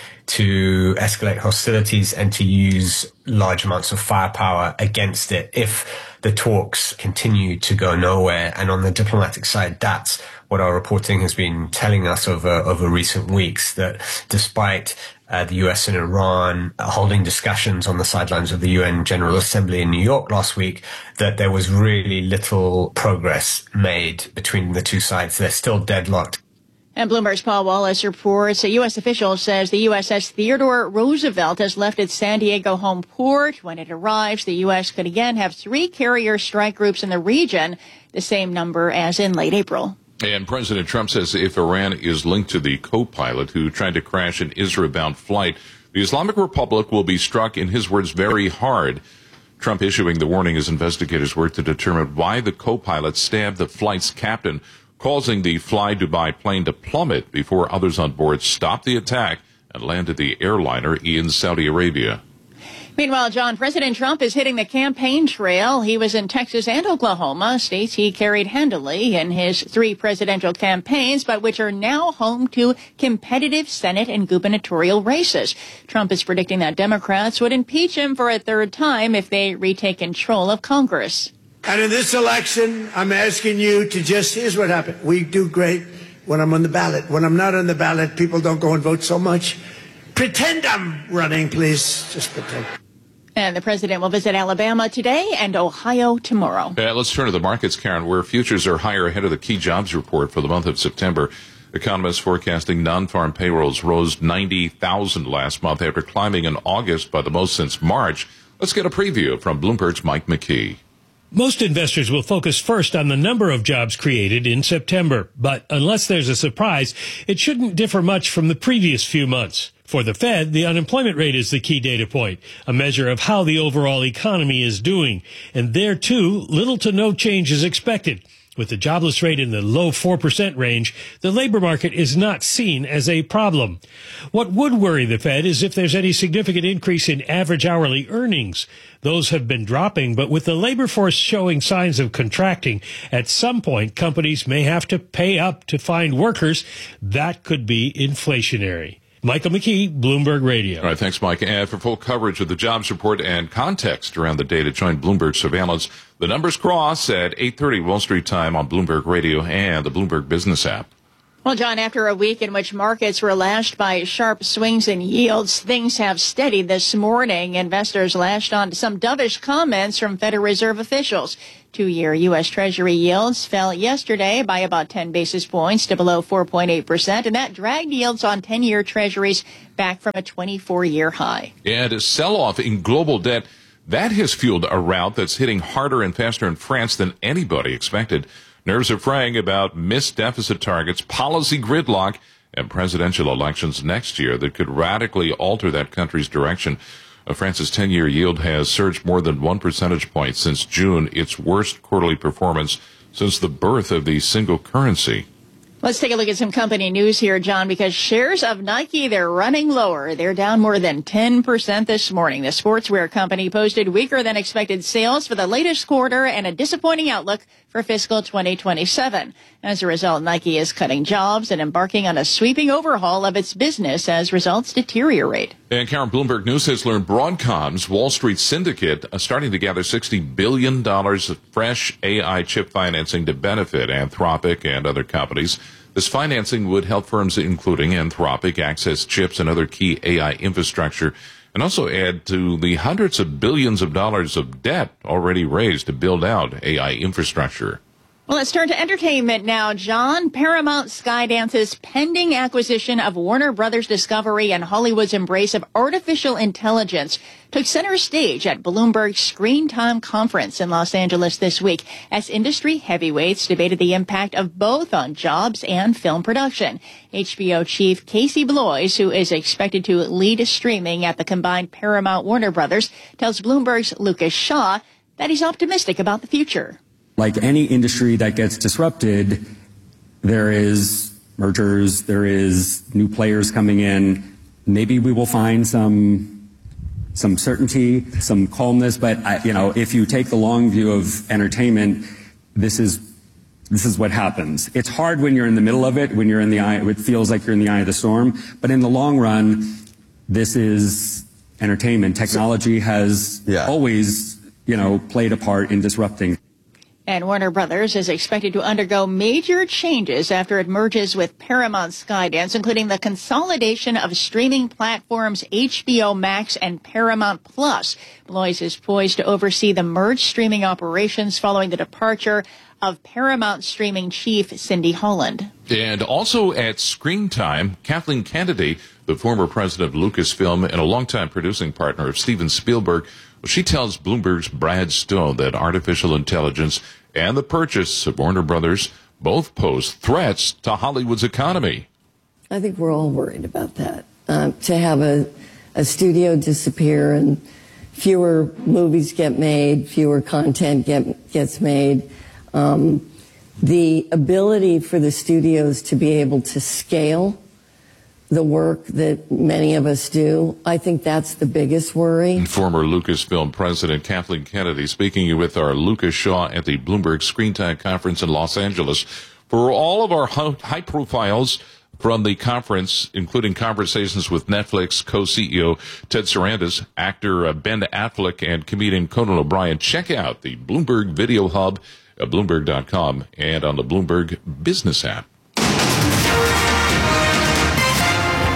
to escalate hostilities and to use large amounts of firepower against it if the talks continue to go nowhere. And on the diplomatic side, that's what our reporting has been telling us over, over recent weeks, that despite Uh, the U S and Iran uh, holding discussions on the sidelines of the U N General Assembly in New York last week, that there was really little progress made between the two sides. They're still deadlocked. And Bloomberg's Paul Wallace reports a U S official says the U S S Theodore Roosevelt has left its San Diego home port. When it arrives, the U S could again have three carrier strike groups in the region, the same number as in late April. And President Trump says if Iran is linked to the co-pilot who tried to crash an Israel-bound flight, the Islamic Republic will be struck, in his words, very hard. Trump issuing the warning as investigators work to determine why the co-pilot stabbed the flight's captain, causing the Fly Dubai plane to plummet before others on board stopped the attack and landed the airliner in Saudi Arabia. Meanwhile, John, President Trump is hitting the campaign trail. He was in Texas and Oklahoma, states he carried handily in his three presidential campaigns, but which are now home to competitive Senate and gubernatorial races. Trump is predicting that Democrats would impeach him for a third time if they retake control of Congress. And in this election, I'm asking you to just, here's what happened. We do great when I'm on the ballot. When I'm not on the ballot, people don't go and vote so much. Pretend I'm running, please. Just pretend. And the president will visit Alabama today and Ohio tomorrow. Uh, let's turn to the markets, Karen, where futures are higher ahead of the key jobs report for the month of September. Economists forecasting non-farm payrolls rose ninety thousand last month after climbing in August by the most since March. Let's get a preview from Bloomberg's Mike McKee. Most investors will focus first on the number of jobs created in September, but unless there's a surprise, it shouldn't differ much from the previous few months. For the Fed, the unemployment rate is the key data point, a measure of how the overall economy is doing. And there, too, little to no change is expected. With the jobless rate in the low four percent range, the labor market is not seen as a problem. What would worry the Fed is if there's any significant increase in average hourly earnings. Those have been dropping, but with the labor force showing signs of contracting, at some point companies may have to pay up to find workers. That could be inflationary. Michael McKee, Bloomberg Radio. All right, thanks, Mike. And for full coverage of the jobs report and context around the data, join Bloomberg Surveillance. The numbers cross at eight thirty Wall Street time on Bloomberg Radio and the Bloomberg Business app. Well, John, after a week in which markets were lashed by sharp swings in yields, things have steadied this morning. Investors lashed on to some dovish comments from Federal Reserve officials. Two-year U S. Treasury yields fell yesterday by about ten basis points to below four point eight percent, and that dragged yields on ten-year Treasuries back from a twenty-four-year high. And a sell-off in global debt, that has fueled a rout that's hitting harder and faster in France than anybody expected. Nerves are fraying about missed deficit targets, policy gridlock, and presidential elections next year that could radically alter that country's direction. Uh, France's ten-year yield has surged more than one percentage point since June, its worst quarterly performance since the birth of the single currency. Let's take a look at some company news here, John, because shares of Nike, they're running lower. They're down more than ten percent this morning. The sportswear company posted weaker than expected sales for the latest quarter and a disappointing outlook for fiscal twenty twenty-seven. As a result, Nike is cutting jobs and embarking on a sweeping overhaul of its business as results deteriorate. And Karen, Bloomberg News has learned Broadcom's Wall Street syndicate are starting to gather sixty billion dollars of fresh A I chip financing to benefit Anthropic and other companies. This financing would help firms including Anthropic access chips and other key A I infrastructure, and also add to the hundreds of billions of dollars of debt already raised to build out A I infrastructure. Well, let's turn to entertainment now, John. Paramount Skydance's pending acquisition of Warner Brothers Discovery and Hollywood's embrace of artificial intelligence took center stage at Bloomberg's Screen Time Conference in Los Angeles this week as industry heavyweights debated the impact of both on jobs and film production. H B O chief Casey Bloys, who is expected to lead streaming at the combined Paramount Warner Brothers, tells Bloomberg's Lucas Shaw that he's optimistic about the future. Like any industry that gets disrupted, there is mergers, there is new players coming in. Maybe we will find some some certainty, some calmness, but I, you know, if you take the long view of entertainment, this is this is what happens. It's hard when you're in the middle of it, when you're in the eye, it feels like you're in the eye of the storm, but in the long run, this is entertainment. Technology has yeah. always, you know, played a part in disrupting. And Warner Brothers is expected to undergo major changes after it merges with Paramount Skydance, including the consolidation of streaming platforms H B O Max and Paramount Plus. Bloys is poised to oversee the merged streaming operations following the departure of Paramount streaming chief Cindy Holland. And also at Screen Time, Kathleen Kennedy, the former president of Lucasfilm and a longtime producing partner of Steven Spielberg, well, she tells Bloomberg's Brad Stone that artificial intelligence and the purchase of Warner Brothers both pose threats to Hollywood's economy. I think we're all worried about that. Uh, to have a, a studio disappear and fewer movies get made, fewer content get, gets made. Um, the ability for the studios to be able to scale the work that many of us do, I think that's the biggest worry. And former Lucasfilm president Kathleen Kennedy speaking with our Lucas Shaw at the Bloomberg Screen Time Conference in Los Angeles. For all of our high profiles from the conference, including conversations with Netflix co-C E O Ted Sarandos, actor Ben Affleck, and comedian Conan O'Brien, check out the Bloomberg Video Hub at Bloomberg dot com and on the Bloomberg Business app.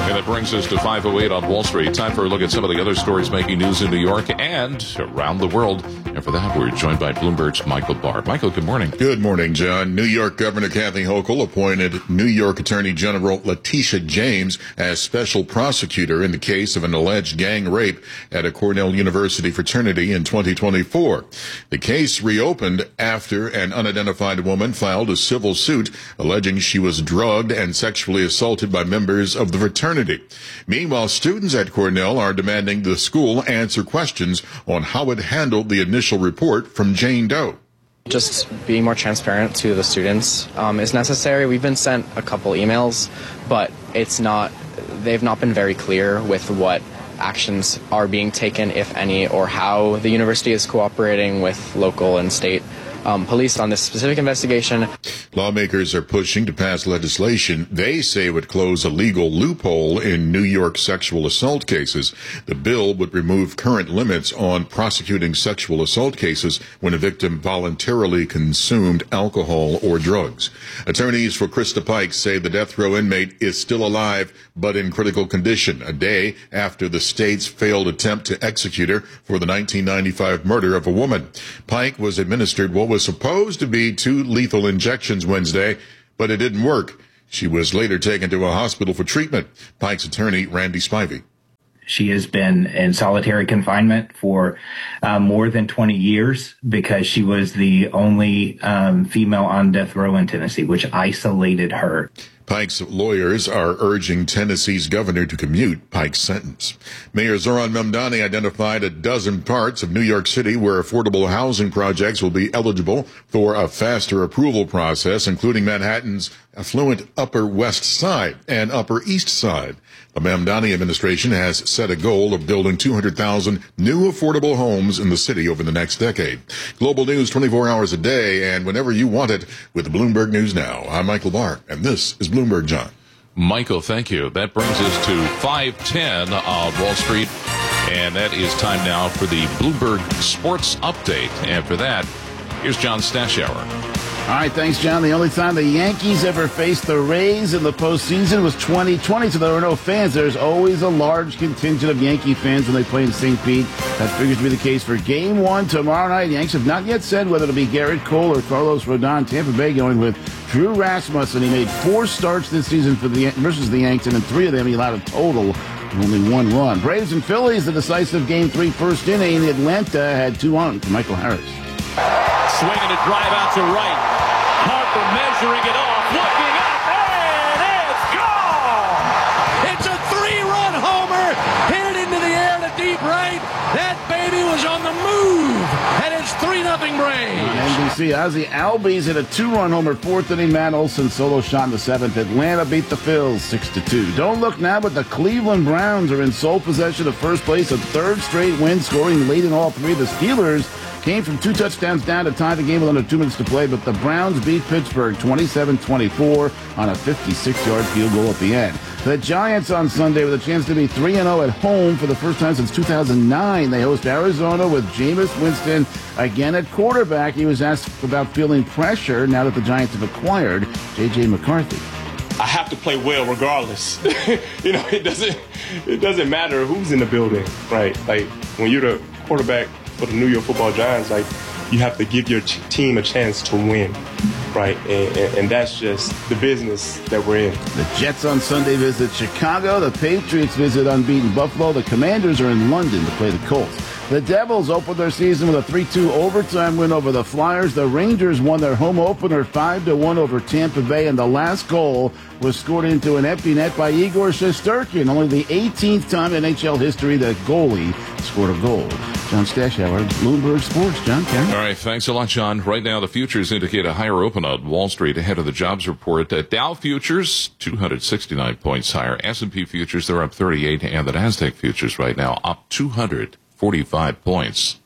And that brings us to five oh eight on Wall Street. Time for a look at some of the other stories making news in New York and around the world. And for that, we're joined by Bloomberg's Michael Barr. Michael, good morning. Good morning, John. New York Governor Kathy Hochul appointed New York Attorney General Letitia James as special prosecutor in the case of an alleged gang rape at a Cornell University fraternity in twenty twenty-four. The case reopened after an unidentified woman filed a civil suit alleging she was drugged and sexually assaulted by members of the fraternity. Meanwhile, students at Cornell are demanding the school answer questions on how it handled the initial report from Jane Doe. Just being more transparent to the students um, is necessary. We've been sent a couple emails, but it's not, they've not been very clear with what actions are being taken, if any, or how the university is cooperating with local and state Um, police on this specific investigation. Lawmakers are pushing to pass legislation they say would close a legal loophole in New York sexual assault cases. The bill would remove current limits on prosecuting sexual assault cases when a victim voluntarily consumed alcohol or drugs. Attorneys for Krista Pike say the death row inmate is still alive but in critical condition, a day after the state's failed attempt to execute her for the nineteen ninety-five murder of a woman. Pike was administered what was was supposed to be two lethal injections Wednesday, but it didn't work. She was later taken to a hospital for treatment. Pike's attorney, Randy Spivey. She has been in solitary confinement for uh, more than twenty years because she was the only um, female on death row in Tennessee, which isolated her. Pike's lawyers are urging Tennessee's governor to commute Pike's sentence. Mayor Zohran Mamdani identified a dozen parts of New York City where affordable housing projects will be eligible for a faster approval process, including Manhattan's affluent Upper West Side and Upper East Side. The Mamdani administration has set a goal of building two hundred thousand new affordable homes in the city over the next decade. Global news twenty-four hours a day and whenever you want it with Bloomberg News Now. I'm Michael Barr, and this is Bloomberg John. Michael, thank you. That brings us to five ten on Wall Street, and that is time now for the Bloomberg Sports Update. And for that, here's John Stashower. All right, thanks, John. The only time the Yankees ever faced the Rays in the postseason was twenty twenty, so there were no fans. There's always a large contingent of Yankee fans when they play in Saint Pete. That figures to be the case for Game one tomorrow night. The Yankees have not yet said whether it'll be Garrett Cole or Carlos Rodon. Tampa Bay going with Drew Rasmussen. He made four starts this season for the versus the Yanks, and in three of them he allowed a total of only one run. Braves and Phillies, the decisive Game three first inning. Atlanta had two on for Michael Harris. Swinging a drive out to right. Harper measuring it off, looking up, and it's gone! It's a three-run homer, hit it into the air to deep right. That baby was on the move, and it's three nothing Braves. On N B C, Ozzie Albies hit a two-run homer, fourth inning. Matt Olson solo shot in the seventh. Atlanta beat the Phils six to two. Don't look now, but the Cleveland Browns are in sole possession of first place, a third straight win, scoring late in all three. The Steelers came from two touchdowns down to tie the game with under two minutes to play, but the Browns beat Pittsburgh twenty-seven twenty-four on a fifty-six-yard field goal at the end. The Giants on Sunday with a chance to be three and oh at home for the first time since two thousand nine. They host Arizona with Jameis Winston again at quarterback. He was asked about feeling pressure now that the Giants have acquired J J McCarthy. I have to play well regardless. you know, it doesn't it doesn't matter who's in the building, right? Like when you're the quarterback for the New York Football Giants, like you have to give your ch- team a chance to win, right? And, and, and that's just the business that we're in. The Jets on Sunday visit Chicago. The Patriots visit unbeaten Buffalo. The Commanders are in London to play the Colts. The Devils opened their season with a three two overtime win over the Flyers. The Rangers won their home opener five to one over Tampa Bay, and the last goal was scored into an empty net by Igor Shesterkin. Only the eighteenth time in N H L history that goalie scored a goal. John Stashower, Bloomberg Sports. John, Karen. All right, thanks a lot, John. Right now, the futures indicate a higher open on Wall Street ahead of the jobs report. Uh, Dow futures, two hundred sixty-nine points higher. S and P futures, they're up thirty-eight, and the NASDAQ futures right now up two hundred forty-five points.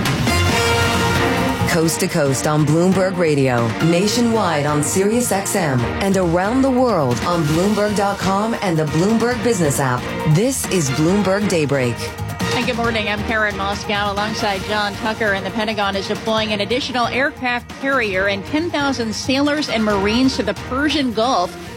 Coast to coast on Bloomberg Radio, nationwide on Sirius X M, and around the world on Bloomberg dot com and the Bloomberg Business app. This is Bloomberg Daybreak. And good morning. I'm Karen Moscow alongside John Tucker, and the Pentagon is deploying an additional aircraft carrier and ten thousand sailors and Marines to the Persian Gulf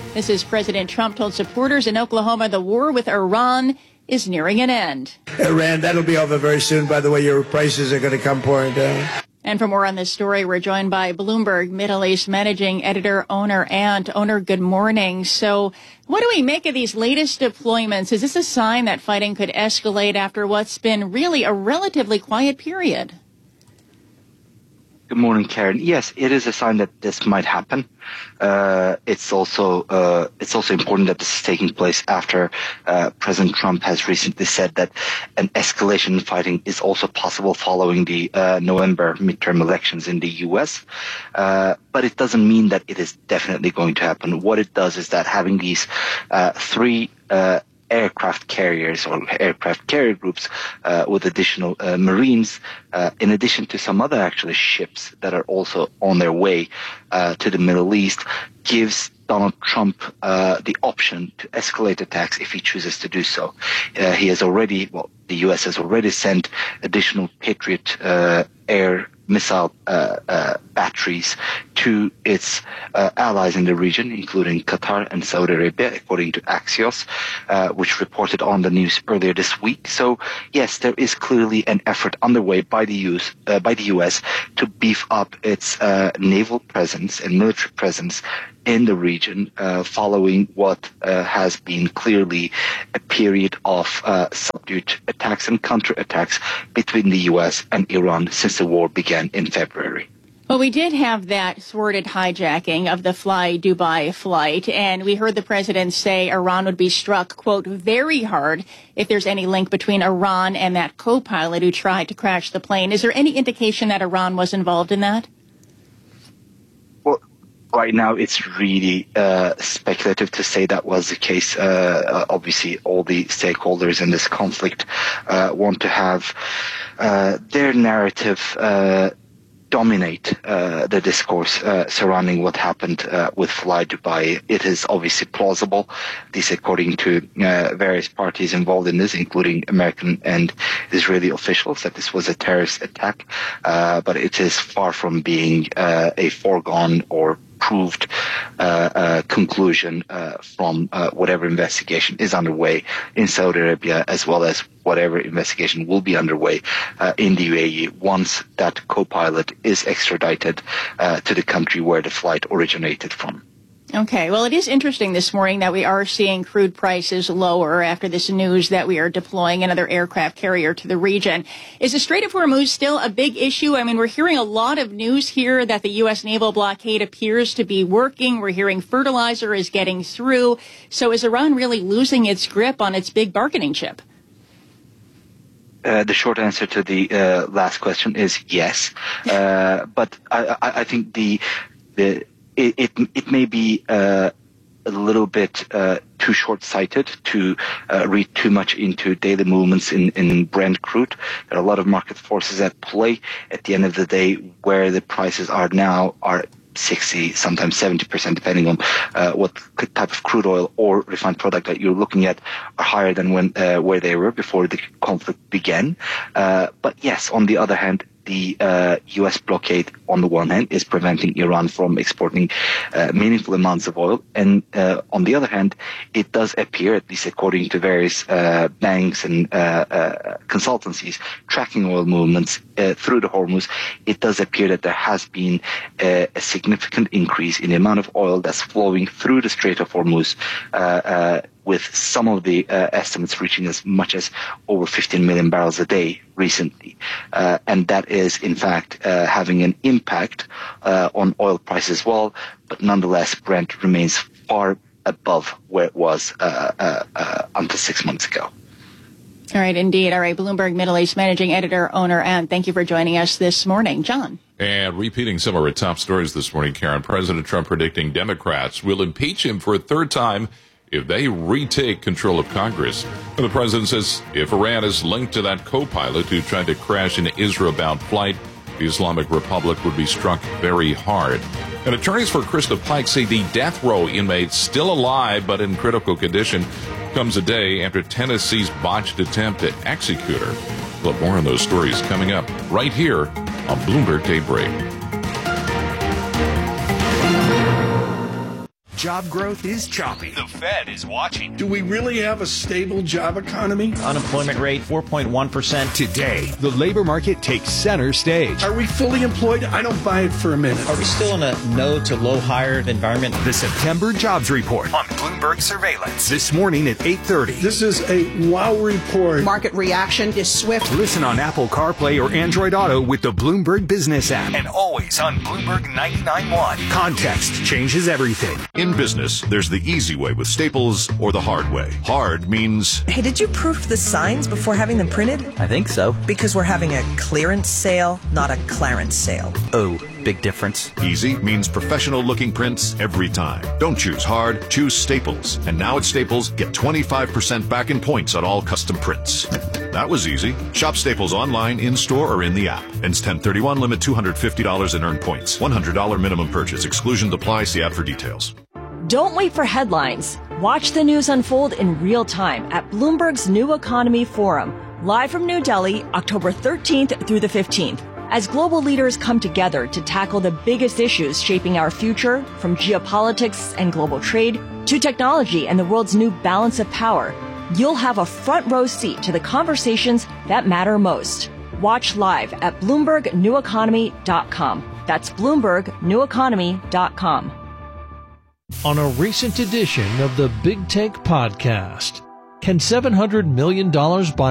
This is President Trump told supporters in Oklahoma the war with Iran is nearing an end. Iran, that'll be over very soon. By the way, your prices are going to come pouring down. And for more on this story, we're joined by Bloomberg Middle East managing editor, owner, and owner. Good morning. So what do we make of these latest deployments? Is this a sign that fighting could escalate after what's been really a relatively quiet period? Good morning, Karen. Yes, it is a sign that this might happen. Uh, it's also uh, it's also important that this is taking place after uh, President Trump has recently said that an escalation in fighting is also possible following the uh, November midterm elections in the U S. Uh, but it doesn't mean that it is definitely going to happen. What it does is that having these uh, three uh, aircraft carriers or aircraft carrier groups uh, with additional uh, Marines, uh, in addition to some other actually ships that are also on their way uh, to the Middle East, gives Donald Trump uh, the option to escalate attacks if he chooses to do so. Uh, he has already, well, the U S has already sent additional Patriot uh, air missile uh, uh, batteries to its uh, allies in the region, including Qatar and Saudi Arabia, according to Axios, uh, which reported on the news earlier this week. So, yes, there is clearly an effort underway by the U S, uh, by the U S to beef up its uh, naval presence and military presence in the region, uh, following what uh, has been clearly a period of uh, subdued attacks and counterattacks between the U S and Iran since the war began in February. Well, we did have that thwarted hijacking of the Fly Dubai flight, and we heard the president say Iran would be struck, quote, very hard if there's any link between Iran and that co-pilot who tried to crash the plane. Is there any indication that Iran was involved in that? Right now, it's really uh, speculative to say that was the case. Uh, obviously, all the stakeholders in this conflict uh, want to have uh, their narrative uh, dominate uh, the discourse uh, surrounding what happened uh, with Fly Dubai. It is obviously plausible, this according to uh, various parties involved in this, including American and Israeli officials, that this was a terrorist attack. Uh, but it is far from being uh, a foregone or proved uh, uh, conclusion uh, from uh, whatever investigation is underway in Saudi Arabia, as well as whatever investigation will be underway uh, in the U A E once that co-pilot is extradited uh, to the country where the flight originated from. Okay, well, it is interesting this morning that we are seeing crude prices lower after this news that we are deploying another aircraft carrier to the region. Is the Strait of Hormuz still a big issue? I mean, we're hearing a lot of news here that the U S naval blockade appears to be working. We're hearing fertilizer is getting through. So is Iran really losing its grip on its big bargaining chip? Uh, the short answer to the uh, last question is yes. Uh, but I, I, I think the the It, it, it may be uh, a little bit uh, too short-sighted to uh, read too much into daily movements in, in Brent crude. There are a lot of market forces at play. At the end of the day, where the prices are now are sixty, sometimes seventy percent, depending on uh, what type of crude oil or refined product that you're looking at, are higher than when uh, where they were before the conflict began. Uh, but yes, on the other hand, the uh, U S blockade, on the one hand, is preventing Iran from exporting uh, meaningful amounts of oil. And uh, on the other hand, it does appear, at least according to various uh, banks and uh, uh, consultancies tracking oil movements uh, through the Hormuz, it does appear that there has been a, a significant increase in the amount of oil that's flowing through the Strait of Hormuz, uh, uh, with some of the uh, estimates reaching as much as over fifteen million barrels a day recently. Uh, and that is, in fact, uh, having an impact uh, on oil prices as well. But nonetheless, Brent remains far above where it was uh, uh, uh, until six months ago. All right, indeed. All right, Bloomberg Middle East managing editor, owner, and thank you for joining us this morning. John. And repeating some of our top stories this morning, Karen, President Trump predicting Democrats will impeach him for a third time if they retake control of Congress. And the president says if Iran is linked to that co-pilot who tried to crash an Israel-bound flight, the Islamic Republic would be struck very hard. And attorneys for Krista Pike say the death row inmate, still alive but in critical condition, comes a day after Tennessee's botched attempt to execute her. We'll have more on those stories coming up right here on Bloomberg Daybreak. job growth is choppy. The Fed is watching. Do we really have a stable job economy? Unemployment rate four point one percent. Today, the labor market takes center stage. Are we fully employed? I don't buy it for a minute. Are we still in a no to low hired environment? The September Jobs Report on Bloomberg Surveillance. This morning at eight thirty. This is a wow report. Market reaction is swift. Listen on Apple CarPlay or Android Auto with the Bloomberg Business app. And always on Bloomberg ninety-nine point one. Context changes everything. In business, there's the easy way with Staples or the hard way. Hard means... Hey, did you proof the signs before having them printed? I think so. Because we're having a clearance sale, not a clarence sale. Oh, big difference. Easy means professional-looking prints every time. Don't choose hard, choose Staples. And now at Staples, get twenty-five percent back in points on all custom prints. That was easy. Shop Staples online, in-store, or in the app. Ends ten thirty-one, limit two hundred fifty dollars in earned points. one hundred dollars minimum purchase. Exclusion apply. See app for details. Don't wait for headlines. Watch the news unfold in real time at Bloomberg's New Economy Forum, live from New Delhi, October thirteenth through the fifteenth. As global leaders come together to tackle the biggest issues shaping our future, from geopolitics and global trade to technology and the world's new balance of power, you'll have a front row seat to the conversations that matter most. Watch live at Bloomberg New Economy dot com. That's Bloomberg New Economy dot com. On a recent edition of the Big Take Podcast, can seven hundred million dollars buy